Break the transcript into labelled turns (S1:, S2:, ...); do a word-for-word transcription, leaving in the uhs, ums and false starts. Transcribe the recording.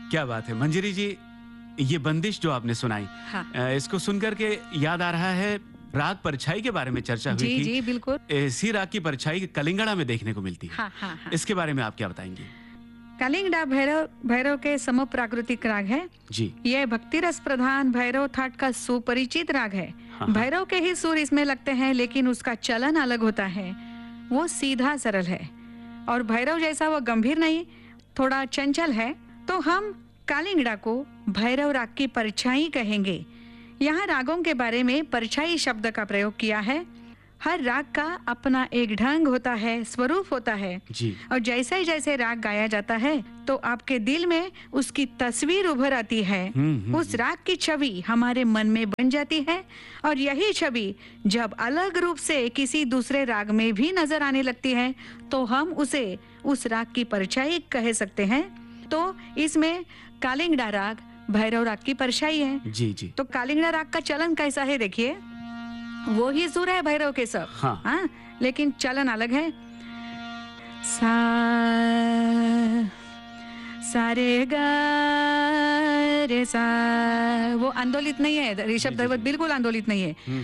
S1: क्या बात है मंजरी जी, ये बंदिश जो आपने सुनाई,
S2: हाँ।
S1: अ, इसको सुनकर के याद आ रहा है राग परछाई के बारे में चर्चा हुई
S2: जी,
S1: थी।
S2: जी, बिल्कुल।
S1: इसी राग की परछाई कलिंगड़ा में देखने को मिलती है।
S2: हाँ, हाँ, हाँ।
S1: इसके बारे में आप क्या बताएंगी?
S2: कलिंगड़ा भैरव भैरव के समप्राकृतिक राग है।
S1: जी।
S2: यह भक्ति रस प्रधान भैरव थाट का सुपरिचित राग है।
S1: हाँ, हाँ।
S2: भैरव के ही सुर इसमें लगते हैं, लेकिन उसका चलन अलग होता है। वो सीधा सरल है और भैरव जैसा वो गंभीर नहीं, थोड़ा चंचल है। तो हम कालिंगड़ा को भैरव राग की परछाई कहेंगे। यहाँ रागों के बारे में परछाई शब्द का प्रयोग किया है। हर राग का अपना एक ढंग होता है, स्वरूप होता है।
S1: जी।
S2: और जैसे जैसे राग गाया जाता है तो आपके दिल में उसकी तस्वीर उभर आती है।
S1: हम्म, हम्म,
S2: उस राग की छवि हमारे मन में बन जाती है और यही छवि जब अलग रूप से किसी दूसरे राग में भी नजर आने लगती है तो हम उसे उस राग की परछाई कह सकते हैं। तो इसमें कालिंगड़ा राग भैरव राग की परछाई है।
S1: जी, जी।
S2: तो कालिंगड़ा राग का चलन कैसा है देखिए, वो ही सुर है भैरव के सब।
S1: हाँ।
S2: हाँ, लेकिन चलन अलग है। सा सारे गा रे सा, वो आंदोलित नहीं है, ऋषभ दैवत बिल्कुल आंदोलित नहीं है।